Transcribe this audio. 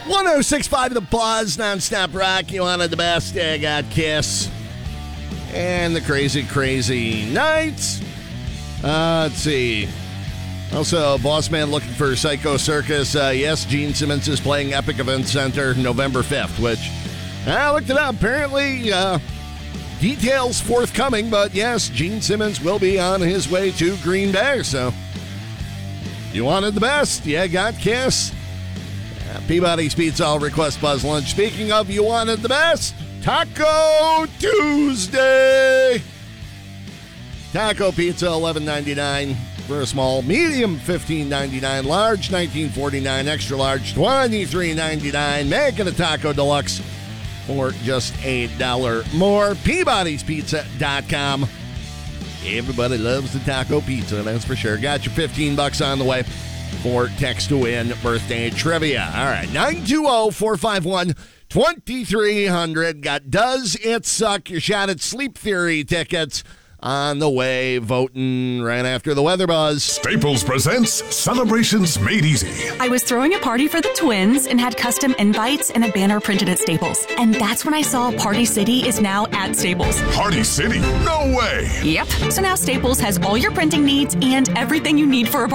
106.5 The Buzz, nonstop rock. You wanted the best. I got Kiss. And the crazy, crazy nights. Let's see. Also, Boss Man looking for Psycho Circus. Yes, Gene Simmons is playing Epic Event Center November 5th, which I looked it up. Apparently, details forthcoming, but yes, Gene Simmons will be on his way to Green Bay. So, you wanted the best. You got Kiss. Peabody's Pizza, I'll request Buzz Lunch. Speaking of you wanted the best, Taco Tuesday. Taco pizza, $11.99 for a small. Medium, $15.99. Large, $19.49. Extra large, $23.99. Make it a Taco Deluxe for just $8 more. Peabody'sPizza.com. Everybody loves the taco pizza, that's for sure. Got your $15 on the way for text to win birthday trivia. All right, 920-451-2300. Got Does It Suck? Your shot at Sleep Theory tickets on the way. Voting right after the Weather Buzz. Staples presents Celebrations Made Easy. I was throwing a party for the twins and had custom invites and a banner printed at Staples. And that's when I saw Party City is now at Staples. Party City? No way! Yep. So now Staples has all your printing needs and everything you need for a